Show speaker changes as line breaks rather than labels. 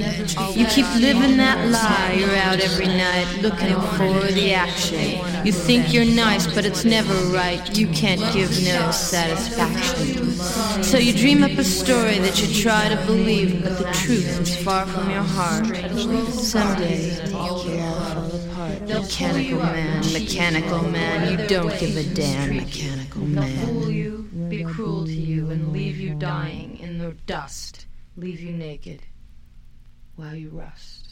You keep living that lie. You're out every night looking for the action. You think you're nice, but it's never right. You can't give no satisfaction. So you dream up a story that you try to believe, but the truth is far from your heart. Someday you'll all fall apart. Mechanical man, you don't give a damn. Mechanical man.
They'll fool you, be cruel to you, and leave you dying in the dust. Leave you naked while you rust.